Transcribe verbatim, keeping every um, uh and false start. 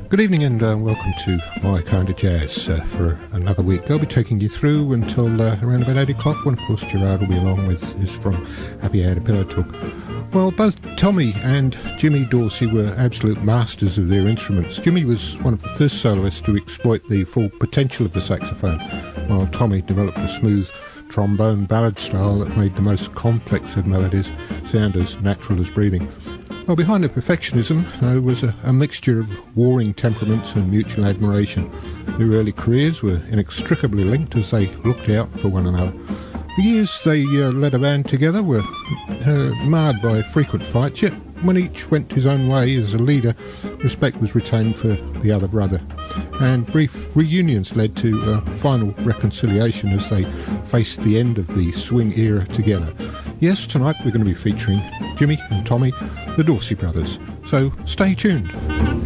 Good evening and uh, welcome to My Kind of Jazz uh, for another week. I'll be taking you through until uh, around about eight o'clock when, of course, Gerard will be along with is from Happy Hour to Pillow Talk. Well, both Tommy and Jimmy Dorsey were absolute masters of their instruments. Jimmy was one of the first soloists to exploit the full potential of the saxophone, while Tommy developed a smooth trombone ballad style that made the most complex of melodies sound as natural as breathing. Well, behind the perfectionism uh, was a, a mixture of warring temperaments and mutual admiration. Their early careers were inextricably linked as they looked out for one another. The years they uh, led a band together were uh, marred by frequent fights, yet when each went his own way as a leader, respect was retained for the other brother. And brief reunions led to a final reconciliation as they faced the end of the swing era together. Yes, tonight we're going to be featuring Jimmy and Tommy, the Dorsey brothers. So stay tuned.